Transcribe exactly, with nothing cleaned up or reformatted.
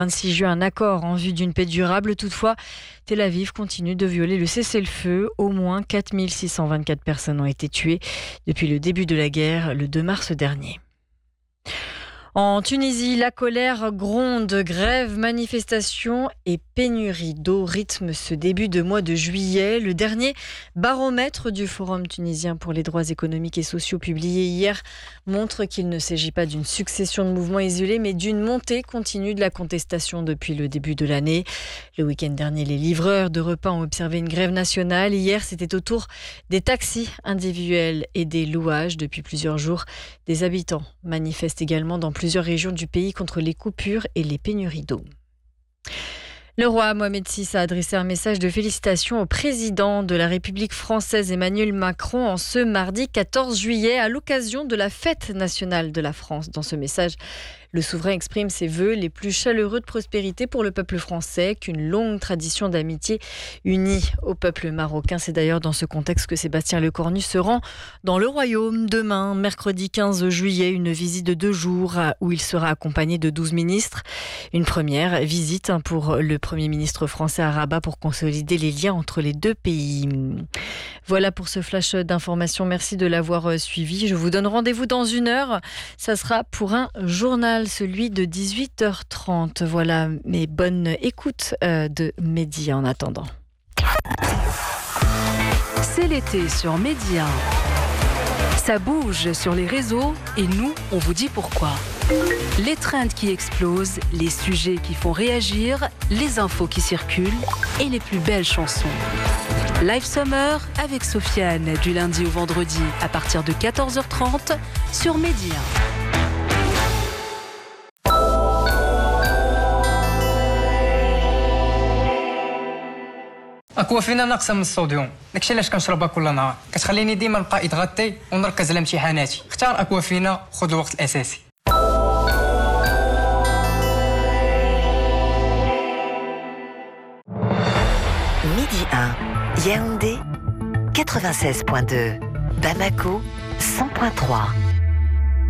vingt-six juin, un accord en vue d'une paix durable. Toutefois, Tel Aviv continue de violer le cessez-le-feu. Au moins quatre mille six cent vingt-quatre personnes ont été tuées depuis le début de la guerre, le deux mars dernier. En Tunisie, la colère gronde, grève, manifestations et pénurie d'eau rythment ce début de mois de juillet. Le dernier baromètre du Forum tunisien pour les droits économiques et sociaux publié hier montre qu'il ne s'agit pas d'une succession de mouvements isolés, mais d'une montée continue de la contestation depuis le début de l'année. Le week-end dernier, les livreurs de repas ont observé une grève nationale. Hier, c'était au tour des taxis individuels et des louages. Depuis plusieurs jours, des habitants manifestent également dans plusieurs régions du pays contre les coupures et les pénuries d'eau. Le roi Mohamed six a adressé un message de félicitations au président de la République française Emmanuel Macron en ce mardi quatorze juillet à l'occasion de la fête nationale de la France. Dans ce message, le souverain exprime ses vœux les plus chaleureux de prospérité pour le peuple français, qu'une longue tradition d'amitié unit au peuple marocain. C'est d'ailleurs dans ce contexte que Sébastien Lecornu se rend dans le royaume demain, mercredi quinze juillet, une visite de deux jours où il sera accompagné de douze ministres. Une première visite pour le Premier ministre français à Rabat pour consolider les liens entre les deux pays. Voilà pour ce flash d'information. Merci de l'avoir suivi. Je vous donne rendez-vous dans une heure. Ça sera pour un journal, celui de dix-huit heures trente. Voilà, mes bonnes écoutes de Média en attendant. C'est l'été sur Média. Ça bouge sur les réseaux et nous, on vous dit pourquoi. Les trends qui explosent, les sujets qui font réagir, les infos qui circulent et les plus belles chansons. Live Summer avec Sofiane du lundi au vendredi à partir de quatorze heures trente sur Média. أكوافينا ناقصة من الصوديوم، داكشي علاش كنشربها كل نهار، كتخليني ديما نبقى إيدغاتي ونركز على امتحاناتي. اختار أكوافينا وخذ الوقت الأساسي. Midi un, Yaoundé quatre-vingt-seize virgule deux, Bamako cent virgule trois.